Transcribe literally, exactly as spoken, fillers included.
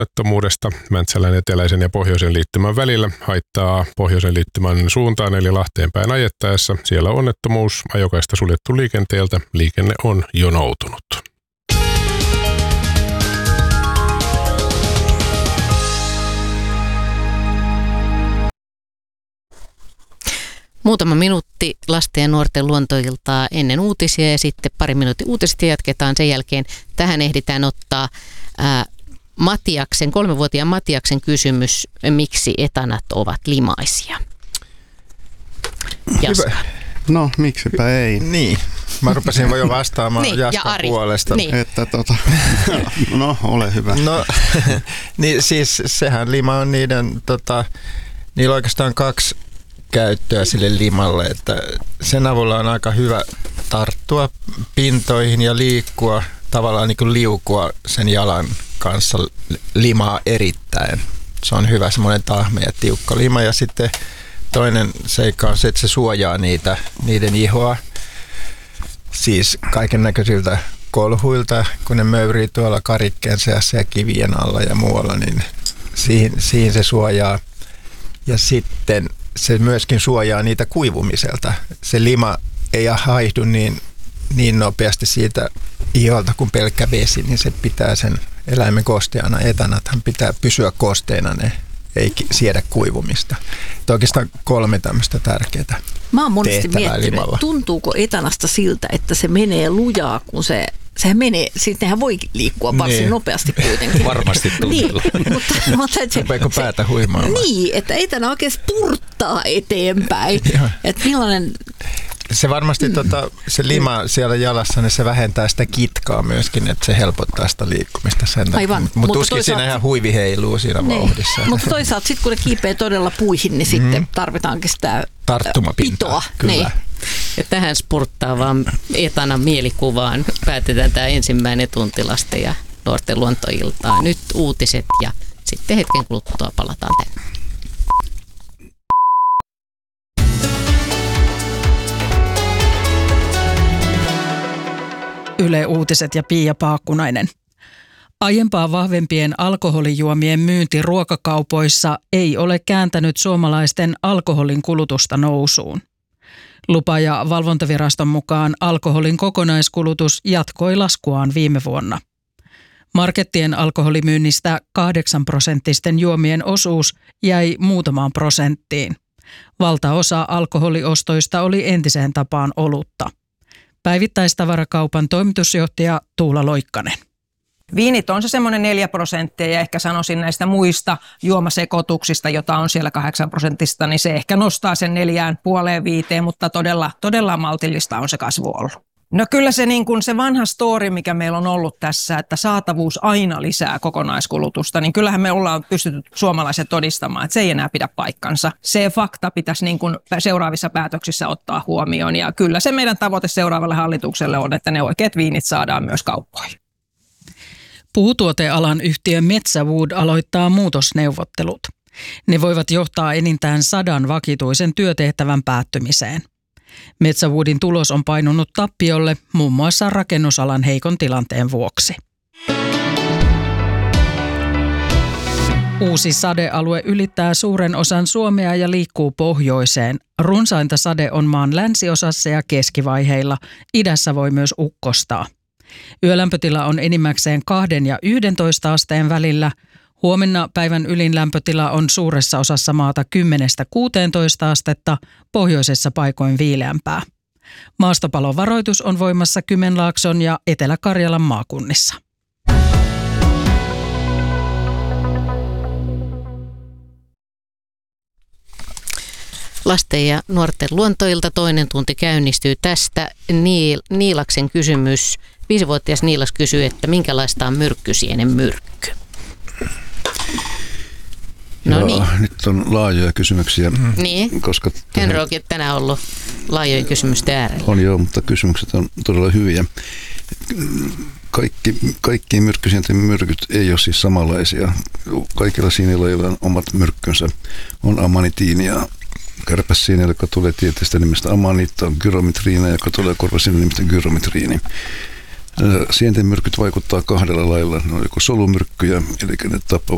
onnettomuudesta Mäntsälän eteläisen ja pohjoisen liittymän välillä haittaa pohjoisen liittymän suuntaan eli Lahteen päin ajettaessa. Siellä on onnettomuus, ajokaista suljettu liikenteeltä, liikenne on jonoutunut. Muutama minuutti lasten ja nuorten luontoiltaa ennen uutisia ja sitten pari minuutin uutiset jatketaan. Sen jälkeen tähän ehditään ottaa ää, Matiaksen, kolmevuotiaan Matiaksen kysymys, miksi etanat ovat limaisia. Jaska. No, miksipä ei. Niin, mä rupesin jo vastaamaan niin, Jaskan puolesta. Niin. Että tota, no, ole hyvä. No, niin siis sehän lima on niiden, tota, niillä oikeastaan kaksi käyttöä sille limalle, että sen avulla on aika hyvä tarttua pintoihin ja liikkua, tavallaan niin kuin liukua sen jalan kanssa limaa erittäin. Se on hyvä semmoinen tahme ja tiukka lima ja sitten toinen seikka on se, että se suojaa niitä, niiden ihoa, siis kaiken näköisiltä kolhuilta, kun ne möyrii tuolla karikkeen seassa ja kivien alla ja muualla, niin siihen, siihen se suojaa ja sitten se myöskin suojaa niitä kuivumiselta. Se lima ei haihdu niin, niin nopeasti siitä iholta kuin pelkkä vesi, niin se pitää sen eläimen kosteana. Etanathan pitää pysyä kosteena, ne ei siedä kuivumista. Että oikeastaan kolme tämmöistä tärkeää. Mä oon monesti miettinyt, tuntuuko etanasta siltä, että se menee lujaa, kun se Sehän menee, sittenhän voi liikkua varsin niin nopeasti kuitenkin. Varmasti tuntuu. Niin, mutta, mutta se, rupeeko päätä huimaamaan? Niin, että etana oikein spurttaa eteenpäin. Että millainen... Se varmasti mm. tota, se lima siellä jalassa, niin se vähentää sitä kitkaa myöskin, että se helpottaa sitä liikkumista. Sen Aivan. Mutta Mut tuskin toisaalta... siinä ihan huivi heiluu siinä niin vauhdissa. Mutta toisaalta sitten kun ne kiipee todella puihin, niin sitten mm. tarvitaankin sitä tarttumapintaa. Kyllä. Niin. Ja tähän spurttaavaan etanan mielikuvaan päätetään tämä ensimmäinen tunti lasten ja nuorten luontoiltaa. Nyt uutiset ja sitten hetken kuluttua palataan tänne. Yle Uutiset ja Pia Paakkunainen. Aiempaa vahvempien alkoholijuomien myynti ruokakaupoissa ei ole kääntänyt suomalaisten alkoholin kulutusta nousuun. Lupa- ja valvontaviraston mukaan alkoholin kokonaiskulutus jatkoi laskuaan viime vuonna. Markettien alkoholimyynnistä kahdeksan prosenttisten juomien osuus jäi muutamaan prosenttiin. Valtaosa alkoholiostoista oli entiseen tapaan olutta. Päivittäistavarakaupan toimitusjohtaja Tuula Loikkanen. Viinit on se semmoinen neljä prosenttia ja ehkä sanoisin näistä muista juomasekoituksista, jota on siellä kahdeksan prosentista, niin se ehkä nostaa sen neljään puoleen viiteen, mutta todella, todella maltillista on se kasvu ollut. No kyllä se, niin kuin se vanha story, mikä meillä on ollut tässä, että saatavuus aina lisää kokonaiskulutusta, niin kyllähän me ollaan pystytty suomalaiset todistamaan, että se ei enää pidä paikkansa. Se fakta pitäisi niin kuin seuraavissa päätöksissä ottaa huomioon ja kyllä se meidän tavoite seuraavalle hallitukselle on, että ne oikeat viinit saadaan myös kauppoihin. Puutuotealan yhtiö Metsäwood aloittaa muutosneuvottelut. Ne voivat johtaa enintään sadan vakituisen työtehtävän päättymiseen. Metsäwoodin tulos on painunut tappiolle muun muassa rakennusalan heikon tilanteen vuoksi. Uusi sadealue ylittää suuren osan Suomea ja liikkuu pohjoiseen. Runsainta sade on maan länsiosassa ja keskivaiheilla. Idässä voi myös ukkostaa. Yölämpötila on enimmäkseen kahden ja yhdentoista asteen välillä. Huomenna päivän ylin lämpötila on suuressa osassa maata kymmenestä kuuteentoista astetta, pohjoisessa paikoin viileämpää. Maastopalovaroitus on voimassa Kymenlaakson ja Etelä-Karjalan maakunnissa. Lasten ja nuorten luontoilta toinen tunti käynnistyy tästä. Niil- Niilaksen kysymys. Viisivuotias Niilas kysyy, että minkälaista on myrkkysienen myrkky? No Joo, niin. Nyt on laajoja kysymyksiä. Mm. Niin, koska Henry onkin tänään ollut laajojen kysymysten äärellä. On joo, mutta kysymykset on todella hyviä. Kaikki, kaikki myrkkysienten myrkyt ei ole siis samanlaisia. Kaikilla sienilajeilla on omat myrkkynsä. On amanitiinia, kärpäsieni, joka tulee tieteestä nimestä amaniitta, on gyrometriina, joka tulee korvasieni nimestä gyrometriini. Sienten myrkyt vaikuttaa kahdella lailla. Ne on joko solumyrkkyjä, eli ne tappavat